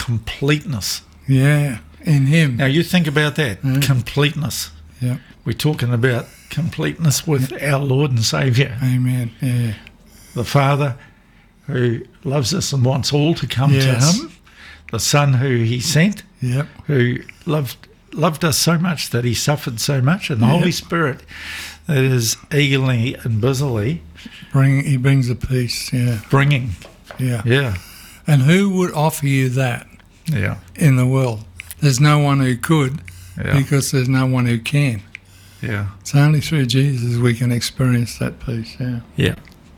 completeness. Yeah, in Him. Now, you think about that, completeness. Yeah. We're talking about completeness with our Lord and Saviour. Amen. Yeah. The Father who loves us and wants all to come to Him. The Son who He sent, Yep. who loved us so much that He suffered so much, and the Holy Spirit that is eagerly and busily He brings the peace. Yeah. bringing. Yeah. Yeah, And who would offer you that yeah, in the world? There's no one who could, yeah, because there's no one who can. yeah, It's only through Jesus we can experience that peace. Yeah. yeah.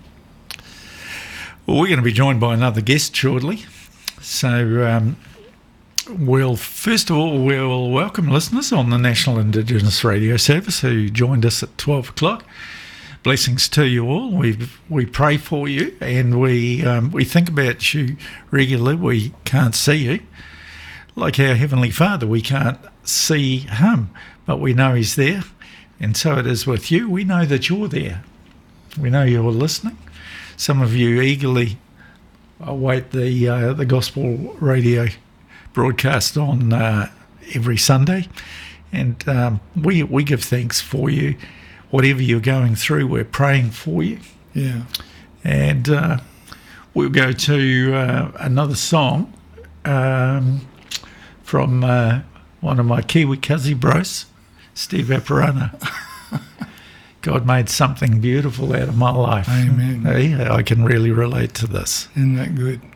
Well, we're going to be joined by another guest shortly. So first of all, we'll welcome listeners on the National Indigenous Radio Service who joined us at 12 o'clock. Blessings to you all. We pray for you, and we think about you regularly. We can't see you. Like our Heavenly Father, we can't see Him, but we know He's there, and so it is with you. We know that you're there. We know you're listening. Some of you eagerly await the gospel radio broadcast on every Sunday, and we give thanks for you. Whatever you're going through, we're praying for you. Yeah. And we'll go to another song from one of my Kiwi Kazi bros, Steve Aparana. God made something beautiful out of my life. Amen. Hey, I can really relate to this. Isn't that good?